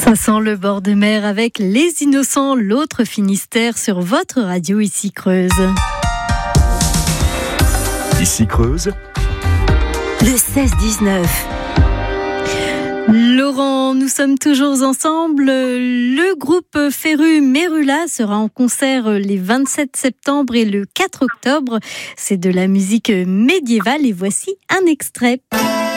Ça sent le bord de mer avec Les Innocents, l'autre Finistère sur votre radio ici Creuse. Ici Creuse, le 16-19. Laurent, nous sommes toujours ensemble. Le groupe Féru Mérula sera en concert les 27 septembre et le 4 octobre. C'est de la musique médiévale et voici un extrait.